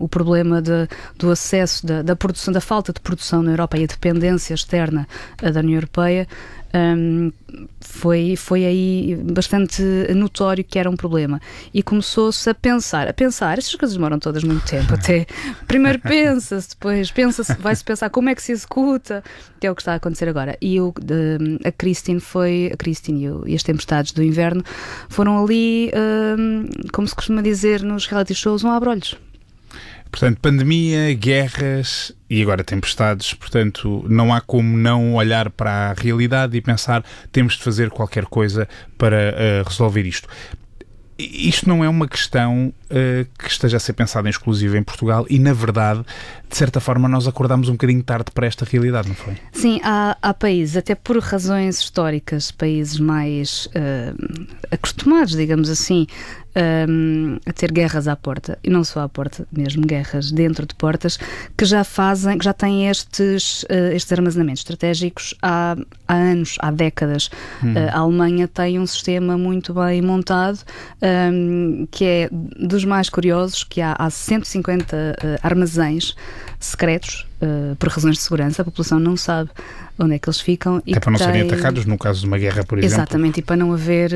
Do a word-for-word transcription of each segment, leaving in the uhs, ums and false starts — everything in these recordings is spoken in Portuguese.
o problema de, do acesso, da, da produção, da falta de produção na Europa e a dependência externa uh, da União Europeia, um, foi, foi aí bastante notório que era um problema. E começou-se a pensar, a pensar, estas coisas demoram todas muito tempo, até primeiro pensa-se, depois pensa-se, vai-se pensar como é que se executa, que é o que está a acontecer agora. E o, de, a Christine foi, a Christine e, o, e as Tempestades do Inverno foram ali, um, como se costuma dizer nos reality shows, um abre-olhos. Portanto, pandemia, guerras e agora tempestades, portanto, não há como não olhar para a realidade e pensar temos de fazer qualquer coisa para uh, resolver isto. Isto não é uma questão uh, que esteja a ser pensada em exclusivo em Portugal e, na verdade, de certa forma, nós acordámos um bocadinho tarde para esta realidade, não foi? Sim, há, há países, até por razões históricas, países mais uh, acostumados, digamos assim, um, a ter guerras à porta, e não só à porta, mesmo guerras dentro de portas, que já fazem, que já têm estes, uh, estes armazenamentos estratégicos há, há anos, há décadas. Hum. Uh, a Alemanha tem um sistema muito bem montado, um, que é dos mais curiosos, que há, há cento e cinquenta uh, armazéns secretos, uh, por razões de segurança, a população não sabe onde é que eles ficam. Até para não tem... serem atacados no caso de uma guerra, por exemplo. Exatamente, e para não haver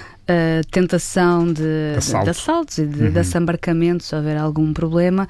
uh, tentação de, Assalto. de assaltos e de, uhum. de assambarcamentos, se houver algum problema,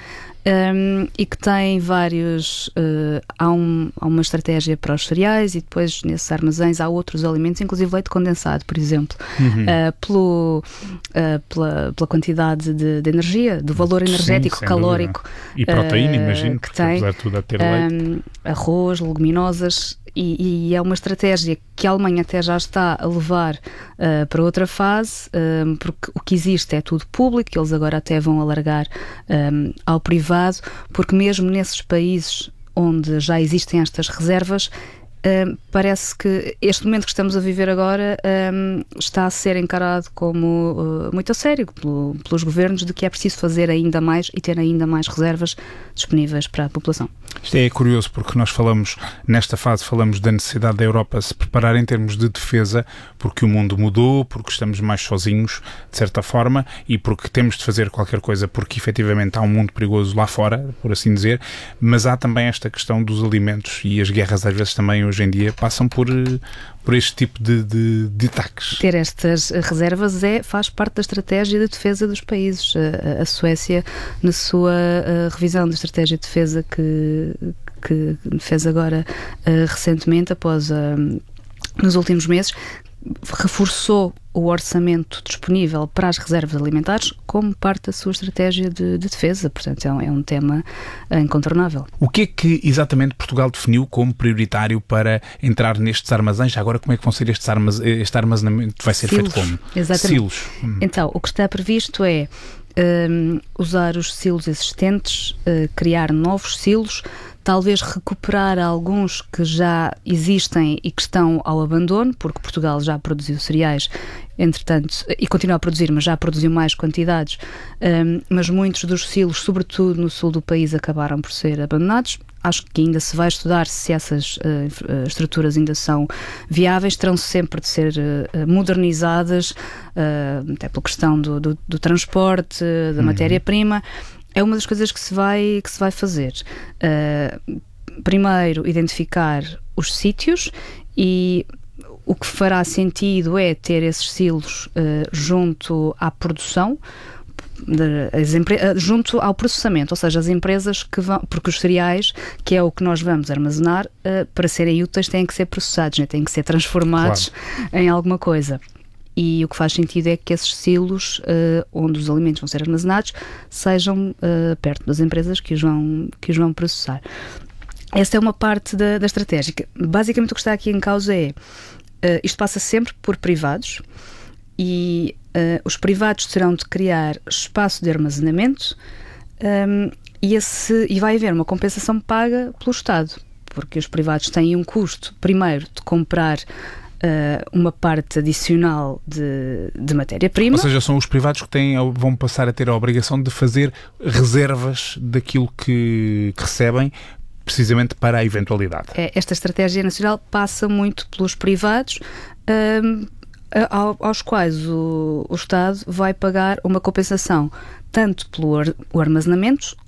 um, e que tem vários... Uh, há, um, há uma estratégia para os cereais e depois nesses armazéns há outros alimentos, inclusive leite condensado, por exemplo, uhum. uh, pelo, uh, pela, pela quantidade de, de energia, do valor energético, sim, calórico. E proteína, uh, imagino, que tem, apesar de tudo a ter leite. Um, arroz, leguminosas, e, e é uma estratégia que a Alemanha até já está a levar uh, para outra fase, um, porque o que existe é tudo público, eles agora até vão alargar um, ao privado, porque mesmo nesses países onde já existem estas reservas, Um, parece que este momento que estamos a viver agora um, está a ser encarado como uh, muito a sério pelo, pelos governos, de que é preciso fazer ainda mais e ter ainda mais reservas disponíveis para a população. Isto é curioso porque nós falamos, nesta fase falamos da necessidade da Europa se preparar em termos de defesa, porque o mundo mudou, porque estamos mais sozinhos, de certa forma, e porque temos de fazer qualquer coisa, porque efetivamente há um mundo perigoso lá fora, por assim dizer, mas há também esta questão dos alimentos, e as guerras às vezes também hoje em dia passam por, por este tipo de, de, de ataques. Ter estas reservas é, faz parte da estratégia de defesa dos países. A, a Suécia, na sua a, revisão da estratégia de defesa que, que fez agora a, recentemente, após a, nos últimos meses, reforçou o orçamento disponível para as reservas alimentares como parte da sua estratégia de, de defesa. Portanto, é um, é um tema incontornável. O que é que exatamente Portugal definiu como prioritário para entrar nestes armazéns? Agora, como é que vão ser estes armazéns? Este armazenamento vai ser silos. feito como? Exatamente. Silos. Hum. Então, o que está previsto é um, usar os silos existentes, uh, criar novos silos, talvez recuperar alguns que já existem e que estão ao abandono, porque Portugal já produziu cereais, entretanto, e continua a produzir, mas já produziu mais quantidades, um, mas muitos dos silos, sobretudo no sul do país, acabaram por ser abandonados. Acho que ainda se vai estudar se essas uh, estruturas ainda são viáveis, terão sempre de ser uh, modernizadas, uh, até pela questão do, do, do transporte, da uhum. matéria-prima. É uma das coisas que se vai, que se vai fazer. Uh, primeiro, identificar os sítios, e o que fará sentido é ter esses silos uh, junto à produção, de, as empre- junto ao processamento, ou seja, as empresas que vão, porque os cereais, que é o que nós vamos armazenar, uh, para serem úteis têm que ser processados, né? Têm que ser transformados claro. Em alguma coisa. E o que faz sentido é que esses silos, uh, onde os alimentos vão ser armazenados, sejam uh, perto das empresas que os vão, que os vão processar. Esta é uma parte da, da estratégia. Basicamente o que está aqui em causa é, uh, isto passa sempre por privados, e uh, os privados terão de criar espaço de armazenamento, um, e, esse, e vai haver uma compensação paga pelo Estado, porque os privados têm um custo, primeiro, de comprar Uh, uma parte adicional de, de matéria-prima. Ou seja, são os privados que têm, vão passar a ter a obrigação de fazer reservas daquilo que, que recebem, precisamente para a eventualidade. É, esta estratégia nacional passa muito pelos privados, um, aos quais o, o Estado vai pagar uma compensação tanto pelo ar, o armazenamento